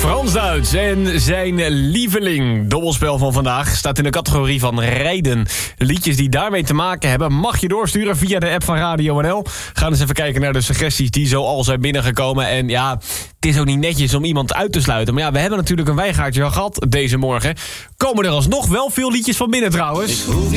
Frans-Duits en zijn lieveling. Dobbelspel van vandaag staat in de categorie van rijden. Liedjes die daarmee te maken hebben mag je doorsturen via de app van Radio NL. Ga eens even kijken naar de suggesties die zo al zijn binnengekomen. En ja, het is ook niet netjes om iemand uit te sluiten. Maar ja, we hebben natuurlijk een wijngaardje gehad deze morgen. Komen er alsnog wel veel liedjes van binnen trouwens.